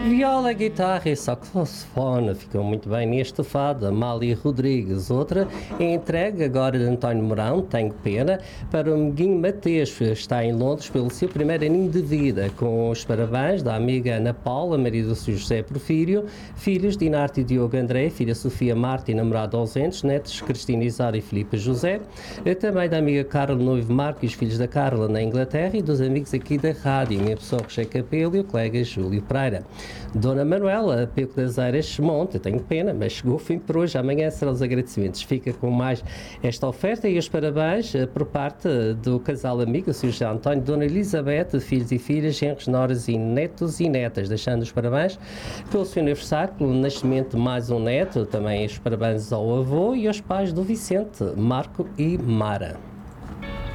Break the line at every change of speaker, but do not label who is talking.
Viola, guitarra e saxofone ficam muito bem neste fado. Amália Rodrigues. Outra é entregue agora de António Mourão, Tenho Pena, para o Meguinho Mateus, que está em Londres pelo seu primeiro aninho de vida, com os parabéns da amiga Ana Paula, marido do Sr. José Porfírio, filhos Dinarte e Diogo André, filha Sofia Marta e namorado ausentes, netos Cristina Isara e Filipe José, e também da amiga Carla Noivo Marco e os filhos da Carla na Inglaterra e dos amigos aqui da rádio, minha pessoa Rocher Capelo e o colega Júlio Pereira. Dona Manuela, Peco das Eiras, Monte, tenho pena, mas chegou o fim por hoje, amanhã serão os agradecimentos. Fica com mais esta oferta e os parabéns por parte do casal amigo, o Sr. José António, Dona Elizabeth, filhos e filhas, genros, noras e netos e netas, deixando os parabéns pelo seu aniversário, pelo nascimento de mais um neto, também os parabéns ao avô e aos pais do Vicente, Marco e Mara.